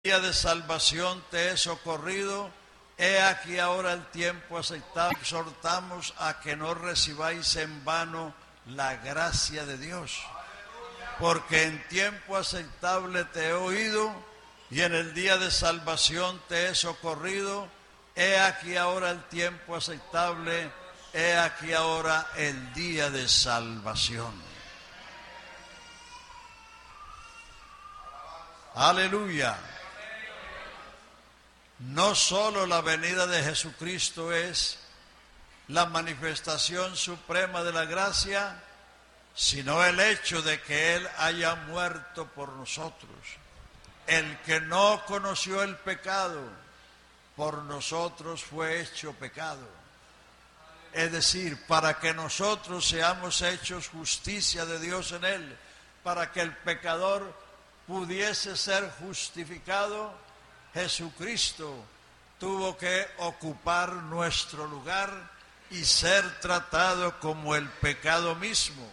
día de salvación te he socorrido, he aquí ahora el tiempo aceptable. Exhortamos a que no recibáis en vano la gracia de Dios, porque en tiempo aceptable te he oído y en el día de salvación te he socorrido. He aquí ahora el tiempo aceptable, he aquí ahora el día de salvación. Aleluya. No solo la venida de Jesucristo es la manifestación suprema de la gracia, sino el hecho de que Él haya muerto por nosotros. El que no conoció el pecado, por nosotros fue hecho pecado. Es decir, para que nosotros seamos hechos justicia de Dios en Él, para que el pecador pudiese ser justificado, Jesucristo tuvo que ocupar nuestro lugar y ser tratado como el pecado mismo.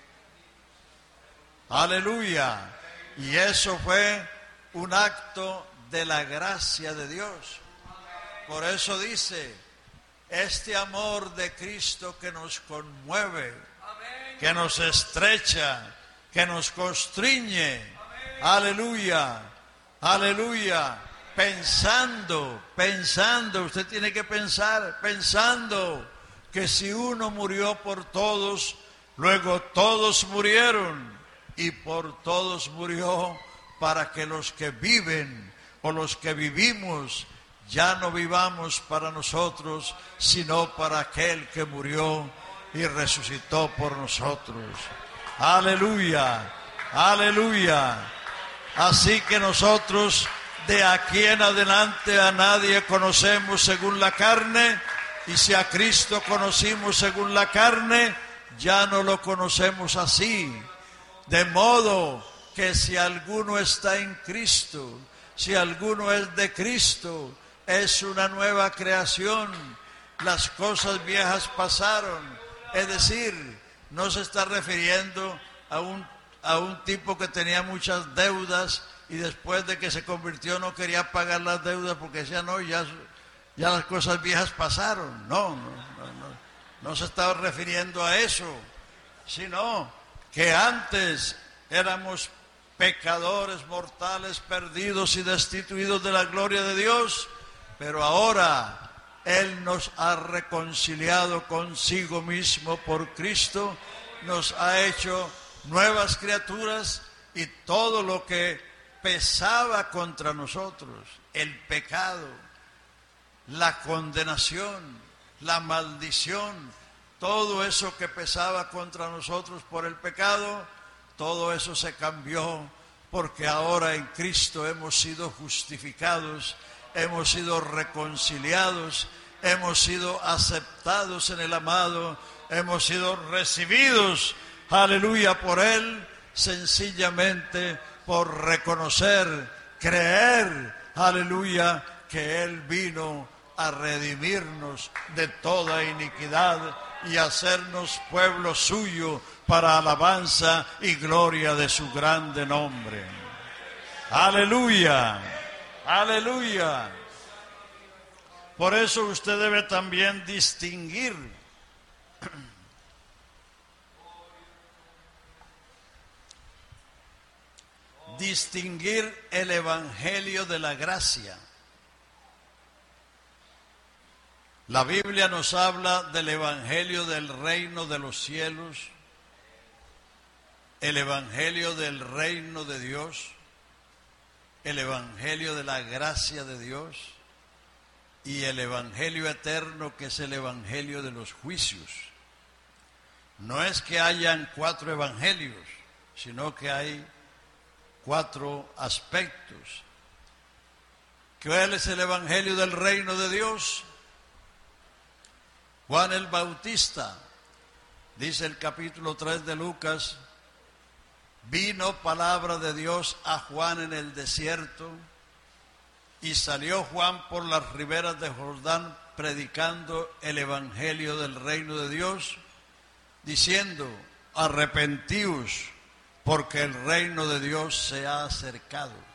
Aleluya. Y eso fue un acto de la gracia de Dios. Por eso dice, este amor de Cristo que nos conmueve, que nos estrecha, que nos constriñe. Aleluya, aleluya. Pensando, usted tiene que pensando que si uno murió por todos, luego todos murieron y por todos murió, para que los que viven o los que vivimos ya no vivamos para nosotros, sino para aquel que murió y resucitó por nosotros. Aleluya, aleluya. Así que nosotros de aquí en adelante a nadie conocemos según la carne, y si a Cristo conocimos según la carne, ya no lo conocemos así. De modo que si alguno está en Cristo, si alguno es de Cristo, es una nueva creación. Las cosas viejas pasaron. Es decir, no se está refiriendo a un tipo que tenía muchas deudas y después de que se convirtió no quería pagar las deudas porque decía, no, ya las cosas viejas pasaron. No se estaba refiriendo a eso, sino que antes éramos pecadores mortales, perdidos y destituidos de la gloria de Dios, pero ahora Él nos ha reconciliado consigo mismo por Cristo, nos ha hecho nuevas criaturas, y todo lo que pesaba contra nosotros, el pecado, la condenación, la maldición, todo eso que pesaba contra nosotros por el pecado, todo eso se cambió, porque ahora en Cristo hemos sido justificados, hemos sido reconciliados, hemos sido aceptados en el amado, hemos sido recibidos, aleluya, por Él, sencillamente por reconocer, creer, aleluya, que Él vino a redimirnos de toda iniquidad y hacernos pueblo suyo para alabanza y gloria de su grande nombre. Aleluya, aleluya. Por eso usted debe también distinguir el evangelio de la gracia. La Biblia nos habla del evangelio del reino de los cielos, el evangelio del reino de Dios, el evangelio de la gracia de Dios y el evangelio eterno, que es el evangelio de los juicios. No es que hayan 4 evangelios, sino que hay 4 aspectos. ¿Cuál es el evangelio del reino de Dios? Juan el Bautista, dice el capítulo 3 de Lucas, vino palabra de Dios a Juan en el desierto, y salió Juan por las riberas de Jordán predicando el evangelio del reino de Dios, diciendo, arrepentíos, porque el reino de Dios se ha acercado.